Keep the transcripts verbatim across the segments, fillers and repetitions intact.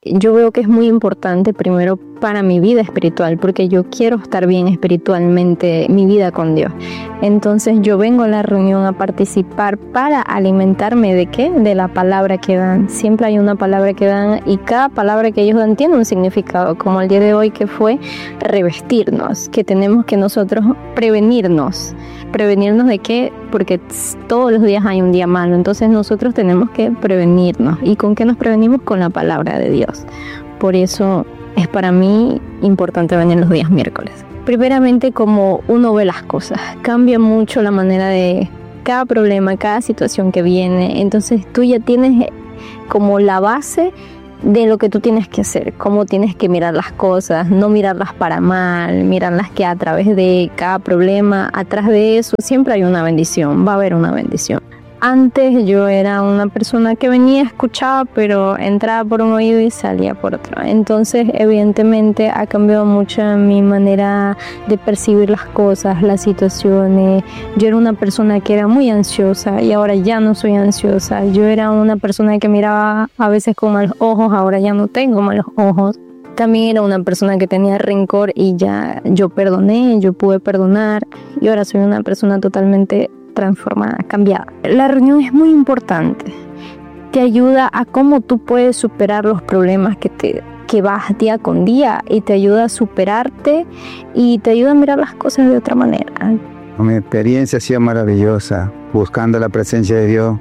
yo veo que es muy importante primero para mi vida espiritual, porque yo quiero estar bien espiritualmente, mi vida con Dios. Entonces yo vengo a la reunión a participar para alimentarme ¿de qué? De la palabra que dan. Siempre hay una palabra que dan y cada palabra que ellos dan tiene un significado, como el día de hoy que fue revestirnos, que tenemos que nosotros prevenirnos. ¿Prevenirnos de qué? Porque todos los días hay un día malo, entonces nosotros tenemos que prevenirnos. ¿Y con qué nos prevenimos? Con la palabra de Dios. Por eso es para mí importante venir los días miércoles. Primeramente, como uno ve las cosas, cambia mucho la manera de cada problema, cada situación que viene. Entonces tú ya tienes como la base de lo que tú tienes que hacer, cómo tienes que mirar las cosas, no mirarlas para mal, mirarlas que a través de cada problema, atrás de eso siempre hay una bendición, va a haber una bendición. Antes yo era una persona que venía, escuchaba, pero entraba por un oído y salía por otro. Entonces, evidentemente, ha cambiado mucho mi manera de percibir las cosas, las situaciones. Yo era una persona que era muy ansiosa y ahora ya no soy ansiosa. Yo era una persona que miraba a veces con malos ojos, ahora ya no tengo malos ojos. También era una persona que tenía rencor y ya yo perdoné, yo pude perdonar y ahora soy una persona totalmente transformada, cambiada. La reunión es muy importante. Te ayuda a cómo tú puedes superar los problemas que te que vas día con día y te ayuda a superarte y te ayuda a mirar las cosas de otra manera. Mi experiencia ha sido maravillosa, buscando la presencia de Dios.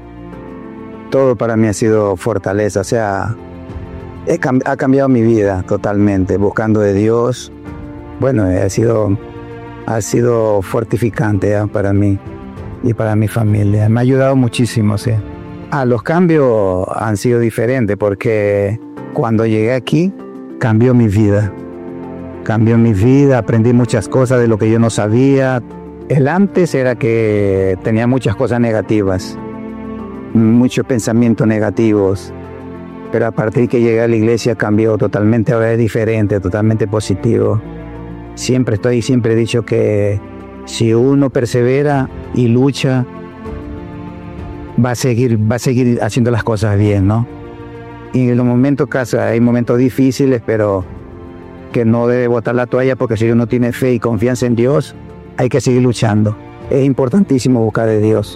Todo para mí ha sido fortaleza, o sea, he, ha cambiado mi vida totalmente, buscando de Dios. Bueno, ha sido, ha sido fortificante ¿eh? para mí y para mi familia. Me ha ayudado muchísimo, sí. Ah, los cambios han sido diferentes porque cuando llegué aquí cambió mi vida. Cambió mi vida, aprendí muchas cosas de lo que yo no sabía. El antes era que tenía muchas cosas negativas, muchos pensamientos negativos, pero a partir que llegué a la iglesia cambió totalmente, ahora es diferente, totalmente positivo. Siempre estoy, siempre he dicho que si uno persevera y lucha, va a seguir, va a seguir haciendo las cosas bien, ¿no? Y en los momentos, caso, hay momentos difíciles, pero que no debe botar la toalla, porque si uno tiene fe y confianza en Dios, hay que seguir luchando. Es importantísimo buscar de Dios,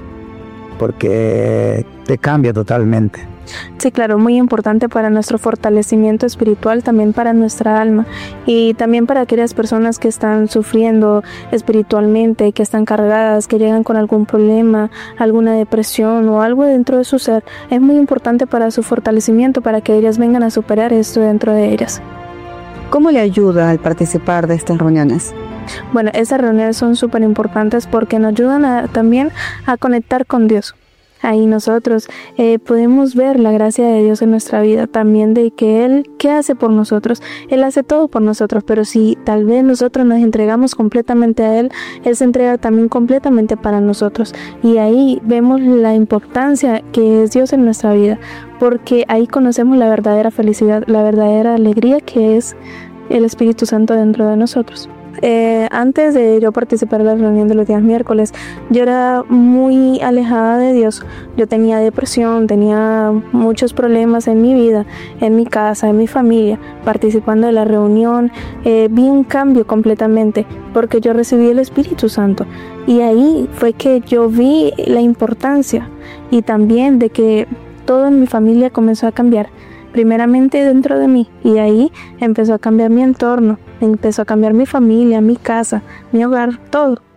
porque te cambia totalmente. Sí, claro, muy importante para nuestro fortalecimiento espiritual, también para nuestra alma y también para aquellas personas que están sufriendo espiritualmente, que están cargadas, que llegan con algún problema, alguna depresión o algo dentro de su ser. Es muy importante para su fortalecimiento, para que ellas vengan a superar esto dentro de ellas. ¿Cómo le ayuda al participar de estas reuniones? Bueno, esas reuniones son súper importantes porque nos ayudan a, también a conectar con Dios. Ahí nosotros eh, podemos ver la gracia de Dios en nuestra vida, también de que Él, ¿qué hace por nosotros? Él hace todo por nosotros, pero si tal vez nosotros nos entregamos completamente a Él, Él se entrega también completamente para nosotros. Y ahí vemos la importancia que es Dios en nuestra vida, porque ahí conocemos la verdadera felicidad, la verdadera alegría que es el Espíritu Santo dentro de nosotros. Eh, antes de yo participar de la reunión de los días miércoles, yo era muy alejada de Dios. Yo tenía depresión, tenía muchos problemas en mi vida, en mi casa, en mi familia. Participando de la reunión, eh, vi un cambio completamente porque yo recibí el Espíritu Santo. Y ahí fue que yo vi la importancia y también de que todo en mi familia comenzó a cambiar. Primeramente dentro de mí, y ahí empezó a cambiar mi entorno, empezó a cambiar mi familia, mi casa, mi hogar, todo.